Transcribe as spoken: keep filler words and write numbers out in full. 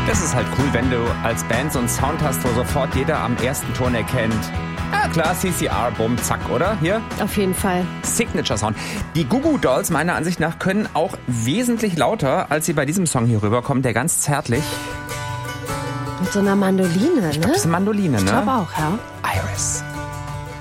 Das ist halt cool, wenn du als Band so einen Sound hast, wo sofort jeder am ersten Ton erkennt. Ah klar, C C R, bumm, zack, oder? Hier? Auf jeden Fall. Signature Sound. Die Goo Goo Dolls, meiner Ansicht nach, können auch wesentlich lauter, als sie bei diesem Song hier rüberkommen, der ganz zärtlich. Mit so einer Mandoline, ne? Ich glaub, das ist eine Mandoline, ne? Ich glaube auch, ja. Iris.